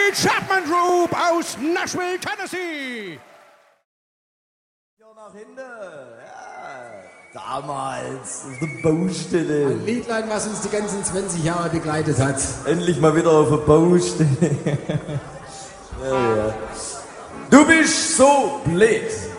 die Chapman Group aus Nashville, Tennessee. Ja, nach hinten. Ja. Damals auf der Baustelle. Ein Liedlein, was uns die ganzen 20 Jahre begleitet hat. Endlich mal wieder auf der Baustelle. Ja. Du bist so blöd.